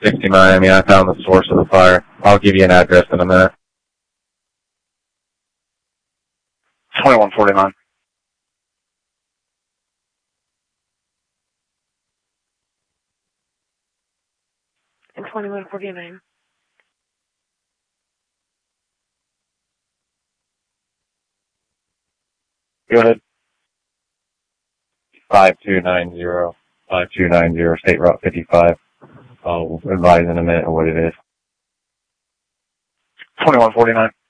60 Miami. I found the source of the fire. I'll give you an address in a minute. 2149. And 2149. Go ahead. 5290, State Route 55. I'll advise in a minute what it is. 2149.